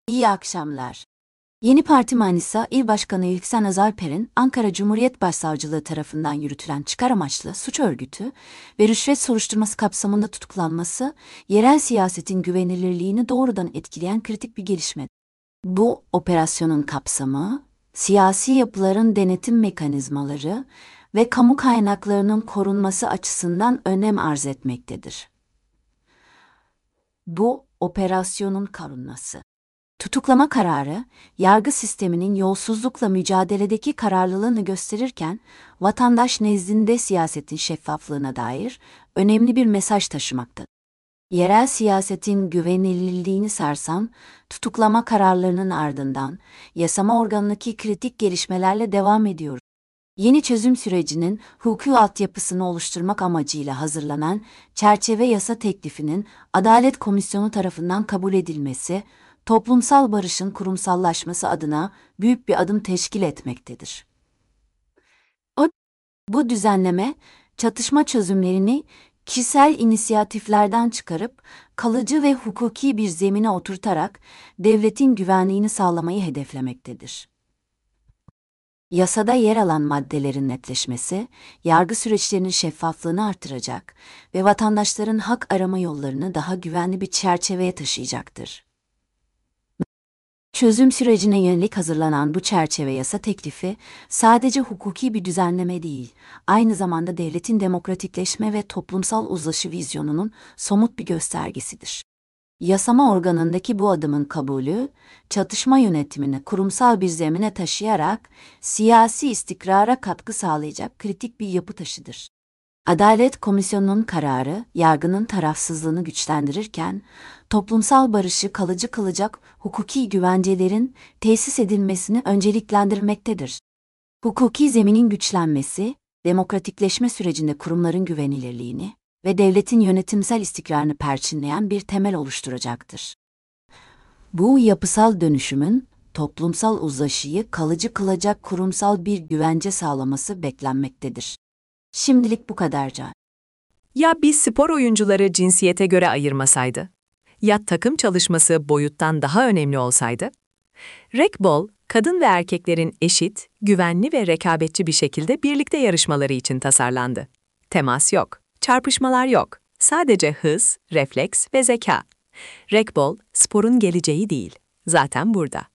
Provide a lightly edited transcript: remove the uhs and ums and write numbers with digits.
İyi akşamlar. Yeni Parti Manisa İl Başkanı İlksen Azalper'in Ankara Cumhuriyet Başsavcılığı tarafından yürütülen çıkar amaçlı suç örgütü ve rüşvet soruşturması kapsamında tutuklanması, yerel siyasetin güvenilirliğini doğrudan etkileyen kritik bir gelişme. Bu operasyonun kapsamı, siyasi yapıların denetim mekanizmaları ve kamu kaynaklarının korunması açısından önem arz etmektedir. Bu operasyonun korunması. Tutuklama kararı, yargı sisteminin yolsuzlukla mücadeledeki kararlılığını gösterirken, vatandaş nezdinde siyasetin şeffaflığına dair önemli bir mesaj taşımaktadır. Yerel siyasetin güvenilirliğini sarsan, tutuklama kararlarının ardından yasama organındaki kritik gelişmelerle devam ediyor. Yeni çözüm sürecinin hukuki altyapısını oluşturmak amacıyla hazırlanan çerçeve yasa teklifinin Adalet Komisyonu tarafından kabul edilmesi, toplumsal barışın kurumsallaşması adına büyük bir adım teşkil etmektedir. Bu düzenleme, çatışma çözümlerini kişisel inisiyatiflerden çıkarıp, kalıcı ve hukuki bir zemine oturtarak devletin güvenliğini sağlamayı hedeflemektedir. Yasada yer alan maddelerin netleşmesi, yargı süreçlerinin şeffaflığını artıracak ve vatandaşların hak arama yollarını daha güvenli bir çerçeveye taşıyacaktır. Çözüm sürecine yönelik hazırlanan bu çerçeve yasa teklifi, sadece hukuki bir düzenleme değil, aynı zamanda devletin demokratikleşme ve toplumsal uzlaşı vizyonunun somut bir göstergesidir. Yasama organındaki bu adımın kabulü, çatışma yönetimini kurumsal bir zemine taşıyarak siyasi istikrara katkı sağlayacak kritik bir yapı taşıdır. Adalet Komisyonu'nun kararı, yargının tarafsızlığını güçlendirirken, toplumsal barışı kalıcı kılacak hukuki güvencelerin tesis edilmesini önceliklendirmektedir. Hukuki zeminin güçlenmesi, demokratikleşme sürecinde kurumların güvenilirliğini ve devletin yönetimsel istikrarını perçinleyen bir temel oluşturacaktır. Bu yapısal dönüşümün, toplumsal uzlaşıyı kalıcı kılacak kurumsal bir güvence sağlaması beklenmektedir. Şimdilik bu kadarca. Ya biz spor oyuncuları cinsiyete göre ayırmasaydı? Ya takım çalışması boyuttan daha önemli olsaydı? Racquetball, kadın ve erkeklerin eşit, güvenli ve rekabetçi bir şekilde birlikte yarışmaları için tasarlandı. Temas yok, çarpışmalar yok. Sadece hız, refleks ve zeka. Racquetball, sporun geleceği değil. Zaten burada.